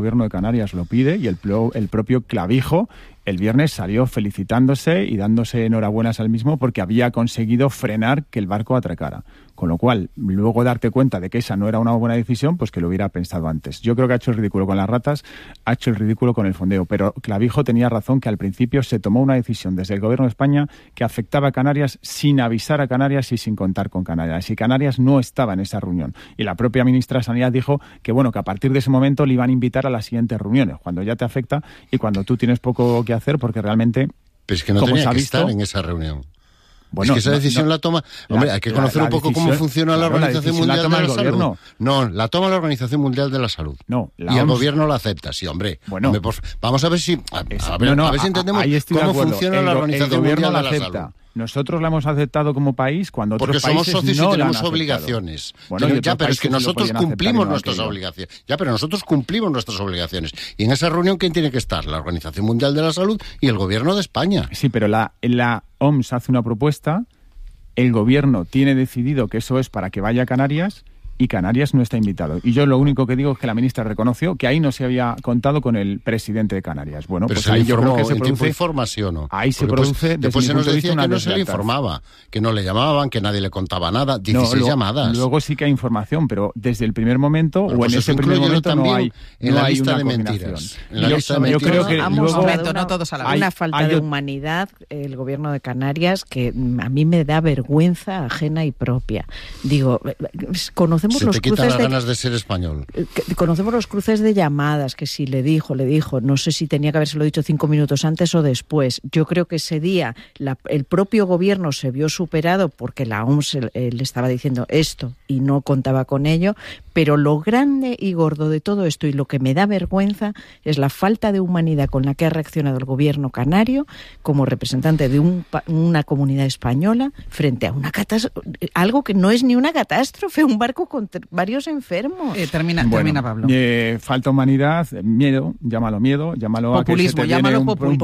Gobierno de Canarias lo pide y el propio Clavijo el viernes salió felicitándose y dándose enhorabuenas al mismo porque había conseguido frenar que el barco atracara. Con lo cual, luego darte cuenta de que esa no era una buena decisión, pues que lo hubiera pensado antes. Yo creo que ha hecho el ridículo con las ratas, ha hecho el ridículo con el fondeo, pero Clavijo tenía razón que al principio se tomó una decisión desde el Gobierno de España que afectaba a Canarias sin avisar a Canarias y sin contar con Canarias. Y Canarias no estaba en esa reunión. Y la propia ministra de Sanidad dijo que, bueno, que a partir de ese momento le iban a invitar a las siguientes reuniones, cuando ya te afecta y cuando tú tienes poco que hacer, porque realmente... Pero es que no tenía que estar en esa reunión. Bueno, es que esa decisión la toma... Hombre, hay que conocer un poco cómo funciona la Organización Mundial de la Salud. No, la toma la Organización Mundial de la Salud. No, y el gobierno la acepta, sí, hombre. Bueno, hombre, vamos a ver si... A ver si entendemos cómo funciona la Organización Mundial de la Salud. Nosotros la hemos aceptado como país cuando otros países no la han aceptado. Porque somos socios y tenemos obligaciones. Bueno, ya, pero es que nosotros cumplimos nuestras obligaciones. Ya, pero nosotros cumplimos nuestras obligaciones. Y en esa reunión, ¿quién tiene que estar? La Organización Mundial de la Salud y el Gobierno de España. Sí, pero la OMS hace una propuesta, el Gobierno tiene decidido que eso es para que vaya a Canarias y Canarias no está invitado. Y yo lo único que digo es que la ministra reconoció que ahí no se había contado con el presidente de Canarias. Bueno, pero pues ahí yo creo que se produce... información, ¿no? Ahí se produce... Después se nos decía que no se le informaba, que no le llamaban, que nadie le contaba nada. 16 llamadas. Luego sí que hay información, pero desde el primer momento bueno, pues en ese primer momento no hay una de mentiras. Yo creo que no todos a la vez. Una falta de humanidad el Gobierno de Canarias que a mí me da vergüenza ajena y propia. Digo, conocemos los cruces de ser español. Conocemos los cruces de llamadas, que si le dijo, no sé si tenía que habérselo dicho 5 minutos antes o después. Yo creo que ese día el propio gobierno se vio superado porque la OMS le estaba diciendo esto y no contaba con ello, pero lo grande y gordo de todo esto y lo que me da vergüenza es la falta de humanidad con la que ha reaccionado el gobierno canario como representante de una comunidad española frente a una catástrofe, algo que no es ni una catástrofe, un barco con varios enfermos. Termina, Pablo. Falta humanidad, miedo, llámalo populismo, llámalo populismo,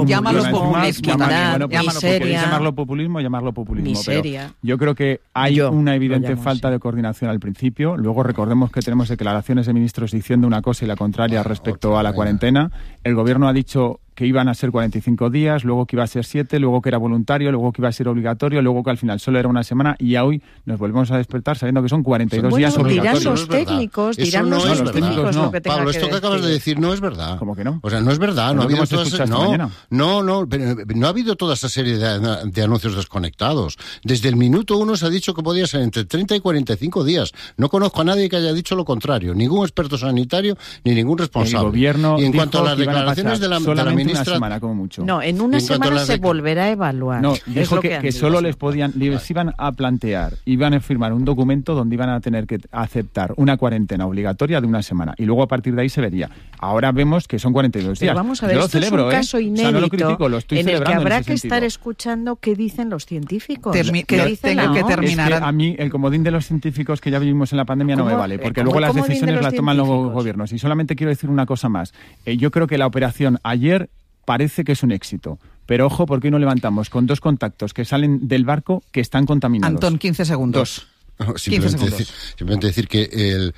llamarlo populismo. Pero yo creo que hay una evidente falta de coordinación al principio. Luego recordemos que tenemos declaraciones de ministros diciendo una cosa y la contraria respecto a la cuarentena. El gobierno ha dicho que iban a ser 45 días, luego que iba a ser 7, luego que era voluntario, luego que iba a ser obligatorio, luego que al final solo era una semana y ya hoy nos volvemos a despertar sabiendo que son 42 días obligatorios. Dirán los técnicos, lo que tenga Pablo, esto que acabas de decir no es verdad. ¿Cómo que no? O sea, no es verdad. No ha habido toda esa serie de anuncios desconectados. Desde el minuto 1 se ha dicho que podía ser entre 30 y 45 días. No conozco a nadie que haya dicho lo contrario. Ningún experto sanitario ni ningún responsable. El gobierno y en cuanto a las declaraciones de la ministra... Una semana, como mucho. No, en una semana se volverá a evaluar. No, dijo que solo les iban a plantear, iban a firmar un documento donde iban a tener que aceptar una cuarentena obligatoria de una semana y luego a partir de ahí se vería. Ahora vemos que son 42 días. Pero vamos a ver, esto es un caso inédito, no lo critico, lo estoy en el que habrá que sentido. estar escuchando qué dicen los científicos. Tengo que terminar. Es que a mí el comodín de los científicos que ya vivimos en la pandemia no me vale, porque luego las decisiones las toman los gobiernos. Y solamente quiero decir una cosa más. Yo creo que la operación ayer parece que es un éxito. Pero ojo, porque hoy no levantamos con 2 contactos que salen del barco que están contaminados. Antón, 15 segundos. 15 segundos. Simplemente decir que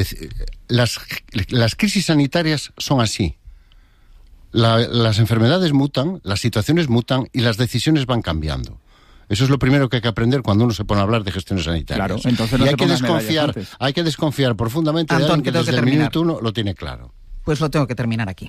las crisis sanitarias son así. Las enfermedades mutan, las situaciones mutan y las decisiones van cambiando. Eso es lo primero que hay que aprender cuando uno se pone a hablar de gestiones sanitarias. Claro, entonces no hay que desconfiar profundamente de alguien que desde el minuto 1 lo tiene claro. Pues lo tengo que terminar aquí.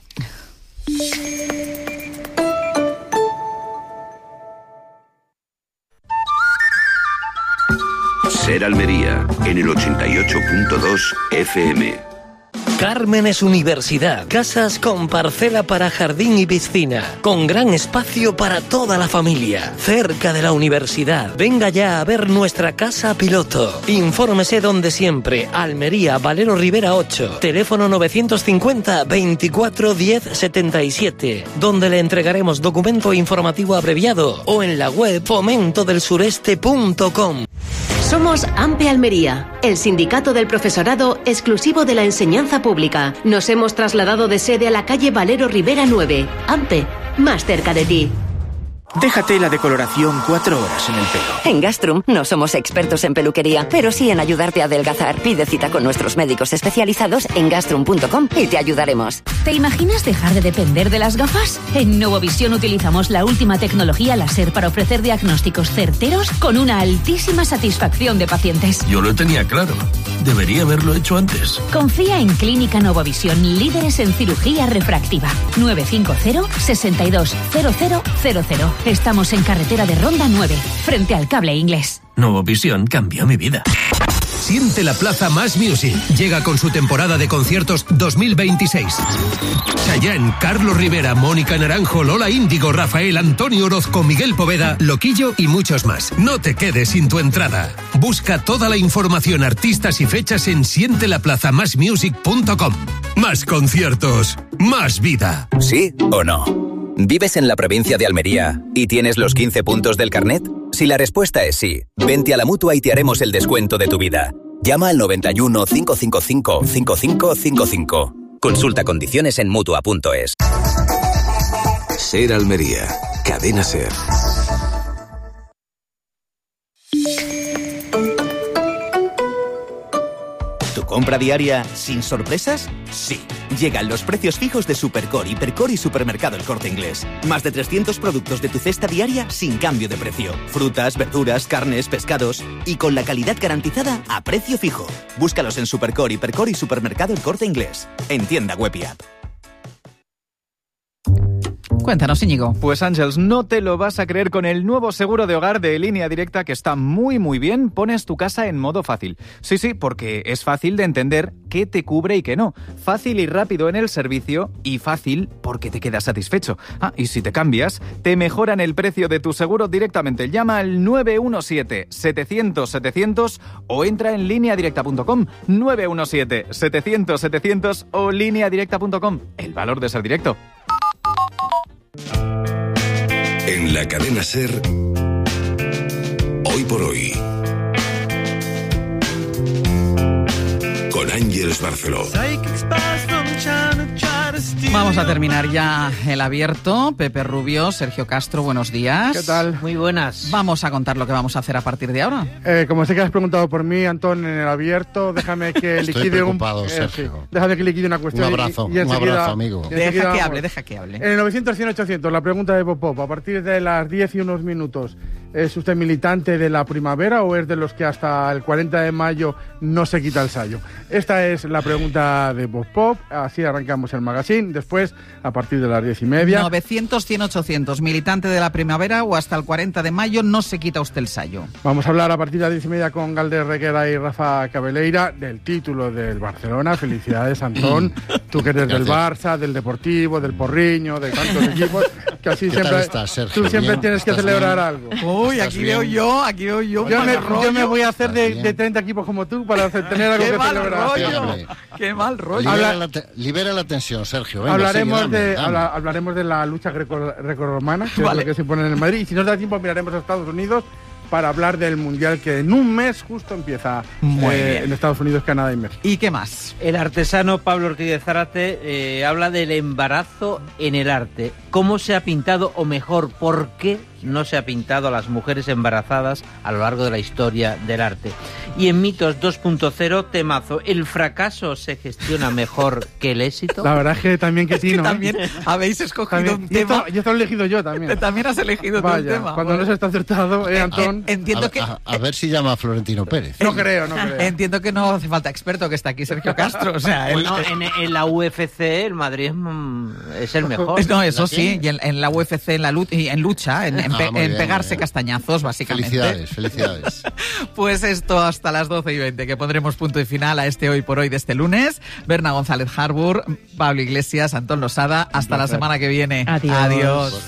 Ser Almería, en el 88.2 FM. Cármenes Universidad. Casas con parcela para jardín y piscina. Con gran espacio para toda la familia. Cerca de la universidad. Venga ya a ver nuestra casa piloto. Infórmese donde siempre. Almería, Valero Rivera 8. Teléfono 950 24 10 77. Donde le entregaremos documento informativo abreviado. O en la web fomentodelsureste.com. Somos AMPE Almería, el sindicato del profesorado exclusivo de la enseñanza pública. Nos hemos trasladado de sede a la calle Valero Rivera 9. AMPE, más cerca de ti. Déjate la decoloración 4 horas en el pelo. En Gastrum no somos expertos en peluquería, pero sí en ayudarte a adelgazar. Pide cita con nuestros médicos especializados en gastrum.com y te ayudaremos. ¿Te imaginas dejar de depender de las gafas? En Novovisión utilizamos la última tecnología láser para ofrecer diagnósticos certeros con una altísima satisfacción de pacientes. Yo lo tenía claro. Debería haberlo hecho antes. Confía en Clínica Novovisión, líderes en cirugía refractiva. 950 62 0000. Estamos en carretera de Ronda 9, frente al Cable Inglés. Novovisión cambió mi vida. Siente la Plaza Más Music. Llega con su temporada de conciertos 2026. Chayanne, Carlos Rivera, Mónica Naranjo, Lola Índigo, Rafael, Antonio Orozco, Miguel Poveda, Loquillo y muchos más. No te quedes sin tu entrada. Busca toda la información, artistas y fechas en sientelaplazamasmusic.com. Más conciertos, más vida. ¿Sí o no? ¿Vives en la provincia de Almería y tienes los 15 puntos del carnet? Si la respuesta es sí, vente a la Mutua y te haremos el descuento de tu vida. Llama al 91 555 5555. Consulta condiciones en Mutua.es. Ser Almería. Cadena Ser. ¿Tu compra diaria sin sorpresas? Sí. Llegan los precios fijos de Supercore, Hipercore y Supermercado El Corte Inglés. Más de 300 productos de tu cesta diaria sin cambio de precio. Frutas, verduras, carnes, pescados y con la calidad garantizada a precio fijo. Búscalos en Supercore, Hipercore y Supermercado El Corte Inglés. En tienda web y app. Cuéntanos, Íñigo. Pues Ángels, no te lo vas a creer con el nuevo seguro de hogar de Línea Directa que está muy bien. Pones tu casa en modo fácil. Sí, porque es fácil de entender qué te cubre y qué no. Fácil y rápido en el servicio y fácil porque te quedas satisfecho. Y si te cambias, te mejoran el precio de tu seguro directamente. Llama al 917-700-700 o entra en lineadirecta.com. 917-700-700 o lineadirecta.com. El valor de ser directo. En la cadena Ser, hoy por hoy, con Ángeles Barceló. Vamos a terminar ya el abierto. Pepe Rubio, Sergio Castro, buenos días. ¿Qué tal? Muy buenas. Vamos a contar lo que vamos a hacer a partir de ahora. Como sé que has preguntado por mí, Antón, en el abierto, déjame que liquide Sergio. Déjame que liquide una cuestión. Un abrazo, amigo. Deja que hable. En el 900-100-800, la pregunta de Popop, a partir de las 10 y unos minutos, ¿es usted militante de la primavera o es de los que hasta el 40 de mayo no se quita el sayo? Esta es la pregunta de Popop, así arrancamos el magazine. Después, a partir de las 10:30... 900-100-800, militante de la primavera o hasta el 40 de mayo no se quita usted el sayo. Vamos a hablar a partir de las 10:30 con Galder Reguera y Rafa Cabeleira del título del Barcelona. Felicidades, Antón. Tú que eres del Barça, del Deportivo, del Porriño, de tantos equipos, que así siempre estás, Sergio? Tú siempre tienes que celebrar algo. Uy, aquí veo yo. Yo me voy a hacer de 30 equipos como tú para tener algo que celebrar. ¡Qué mal rollo! Libera la tensión, Sergio. Venga, hablaremos de la lucha grecorromana, que es lo que se pone en el Madrid. Y si nos da tiempo, miraremos a Estados Unidos para hablar del Mundial que en un mes justo empieza en Estados Unidos, Canadá y México. ¿Y qué más? El artesano Pablo Ortiz de Zárate habla del embarazo en el arte. ¿Cómo se ha pintado, o mejor, por qué no se ha pintado a las mujeres embarazadas a lo largo de la historia del arte? Y en Mitos 2.0, temazo, ¿el fracaso se gestiona mejor que el éxito? La verdad es que también que sí, ¿no? También habéis escogido un tema. Y esto lo he elegido yo también. También has elegido tú un tema. Cuando no se está acertado, Antón. Entiendo que... A ver si llama a Florentino Pérez. No creo. Entiendo que no hace falta experto, que está aquí Sergio Castro. O sea, bueno, en la UFC el Madrid es el mejor. No, eso sí, y en la UFC en lucha, en pegarse castañazos, básicamente. Felicidades. Pues esto hasta las 12:20, que pondremos punto y final a este Hoy por Hoy de este lunes. Berna González Harbour, Pablo Iglesias, Antón Losada. Hasta la semana que viene. Adiós.